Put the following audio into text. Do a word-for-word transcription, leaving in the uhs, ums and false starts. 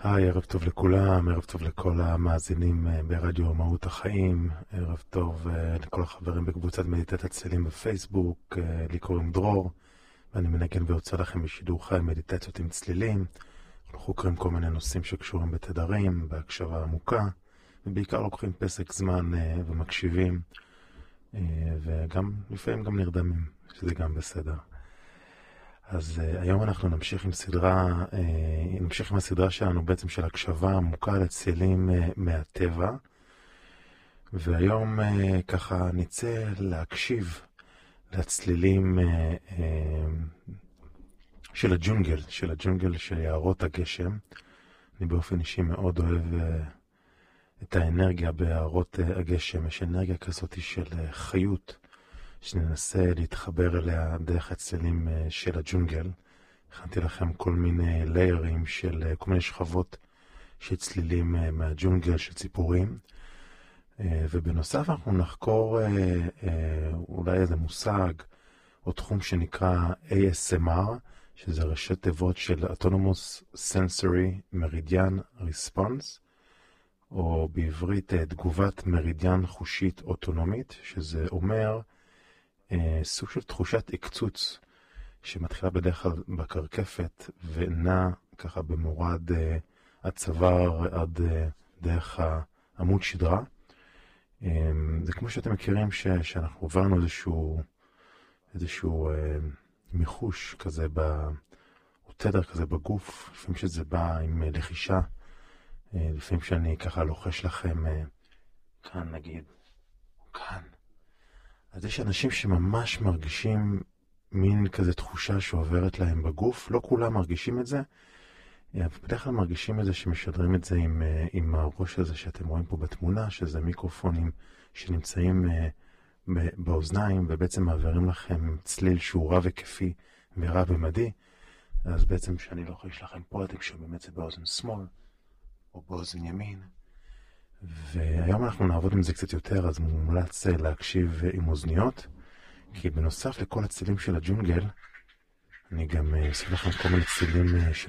היי, ערב טוב לכולם, ערב טוב לכל המאזינים ברדיו מהות החיים, ערב טוב לכל החברים בקבוצת מדיטת הצלילים בפייסבוק, לי קוראים דרור, ואני מנגן ויוצא לכם בשידור חי מדיטציות עם צלילים. אנחנו חוקרים כל מיני נושאים שקשורים בתדרים, בהקשבה עמוקה, ובעיקר לוקחים פסק זמן ומקשיבים, וגם לפעמים גם נרדמים, שזה גם בסדר. אז uh, היום אנחנו נמשיך עם סדרה, uh, נמשיך עם הסדרה שלנו בעצם של הקשבה עמוקה לצלילים uh, מהטבע, והיום uh, ככה נצא להקשיב לצלילים uh, uh, של הג'ונגל, של הג'ונגל של יערות הגשם. אני באופן אישי מאוד אוהב uh, את האנרגיה ביערות uh, הגשם, יש אנרגיה כזאת של uh, חיות, שננסה להתחבר אליה דרך הצלילים של הג'ונגל. הכנתי לכם כל מיני ליירים של כל מיני שכבות של צלילים מהג'ונגל, של ציפורים. ובנוסף אנחנו נחקור אולי איזה מושג או תחום שנקרא איי אס אם אר, שזה ראשי תיבות של Autonomous Sensory Meridian Response, או בעברית תגובת מרידיאן חושית אוטונומית, שזה אומר סוג של תחושת הקצוץ שמתחילה בדרך כלל בקרקפת ונע ככה במורד הצוואר עד דרך העמוד שדרה. זה כמו שאתם מכירים ש, שאנחנו עברנו איזשהו, איזשהו מיחוש כזה, או תדר כזה בגוף, לפעמים שזה בא עם לחישה, לפעמים שאני ככה לוחש לכם כאן נגיד, כאן. אז יש אנשים שממש מרגישים מין כזה תחושה שעוברת להם בגוף, לא כולם מרגישים את זה, בדרך כלל מרגישים את זה שמשדרים את זה עם, עם הראש הזה שאתם רואים פה בתמונה, שזה מיקרופונים שנמצאים באוזניים ובעצם מעבירים לכם צליל שהוא רב היקפי ורב ממדי. אז בעצם שאני לא חושב לכם פה, אתם שומעים את זה באוזן שמאל או באוזן ימין. והיום אנחנו נעבוד עם זה קצת יותר, אז מומלץ להקשיב עם אוזניות, כי בנוסף לכל הצלילים של הג'ונגל, אני גם אוסיף לכם כל מיני צלילים של